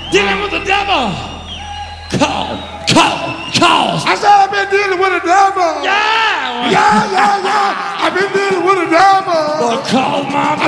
dealing with the devil. Cause. I said I've been dealing with the devil. Yeah. Yeah. I've been dealing with the devil. Because my